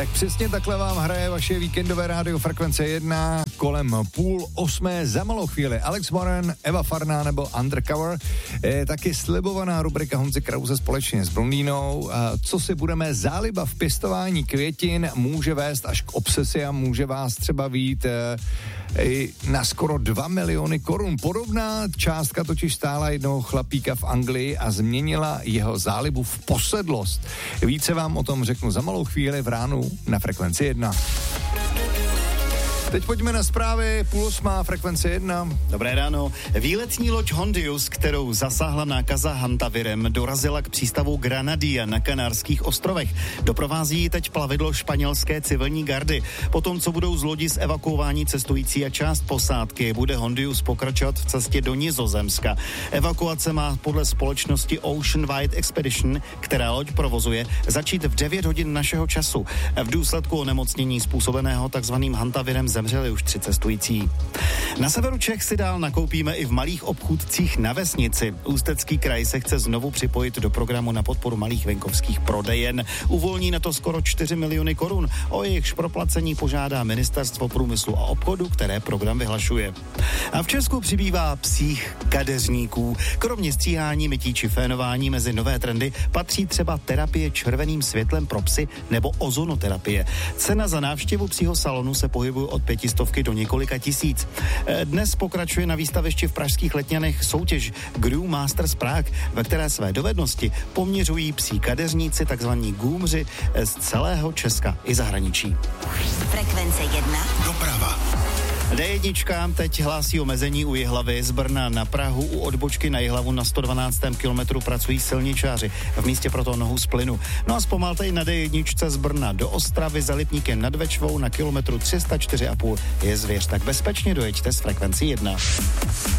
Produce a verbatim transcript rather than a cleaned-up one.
Tak přesně takhle vám hraje vaše víkendové rádio Frekvence jedna kolem půl osmé za malou chvíli. Alex Warren, Eva Farná nebo Undercover. Je taky slibovaná rubrika Honzy Krause společně s Blondínou. Co si budeme, záliba v pěstování květin může vést až k obsesi a může vás třeba vyjít i na skoro dva miliony korun. Podobná částka totiž stála jednoho chlapíka v Anglii a změnila jeho zálibu v posedlost. Více vám o tom řeknu za malou chvíli v ránu na Frekvenci jedna. Teď pojďme na zprávy, půl osmá, Frekvence jedna. Dobré ráno. Výletní loď Hondius, kterou zasáhla nákaza hantavirem, dorazila k přístavu Granadia na Kanárských ostrovech. Doprovází ji teď plavidlo španělské civilní gardy. Potom, co budou z lodi zevakuováni cestující a část posádky, bude Hondius pokračovat v cestě do Nizozemska. Evakuace má podle společnosti Ocean Wide Expedition, která loď provozuje, začít v devět hodin našeho času. V důsledku onemocnění způsobeného takzvaným hantavirem zemřeli už tři cestující. Na severu Čech si dál nakoupíme i v malých obchůdcích na vesnici. Ústecký kraj se chce znovu připojit do programu na podporu malých venkovských prodejen. Uvolní na to skoro čtyři miliony korun. O jejichž proplacení požádá Ministerstvo průmyslu a obchodu, které program vyhlašuje. A v Česku přibývá psích kadeřníků. Kromě stříhání, mytí či fénování mezi nové trendy patří třeba terapie červeným světlem pro psy nebo ozonoterapie. Cena za návštěvu psího salonu se pohybuje od pětistovky do několika tisíc. Dnes pokračuje na výstavišti v pražských Letňanech soutěž Groom Masters Prague, ve které své dovednosti poměřují psí kadeřníci, takzvaní gůmři z celého Česka i zahraničí. Frekvence jedna. Doprava. dé jedna teď hlásí omezení u Jihlavy z Brna na Prahu. U odbočky na Jihlavu na sto dvanáctém kilometru pracují silničáři. V místě proto nohu z plynu. No a zpomalte i na dé jedna z Brna do Ostravy za Lipníkem nad Bečvou na kilometru tři sta čtyři a půl je zvěř. Tak bezpečně dojeďte z Frekvenci jedna.